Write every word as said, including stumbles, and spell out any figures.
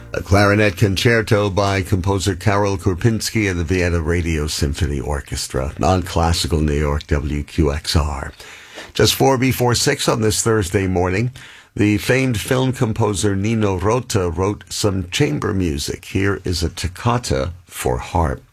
A clarinet concerto by composer Karol Kurpinski and the Vienna Radio Symphony Orchestra, non-classical New York W Q X R. Just four before six on this Thursday morning, the famed film composer Nino Rota wrote some chamber music. Here is a toccata for harp.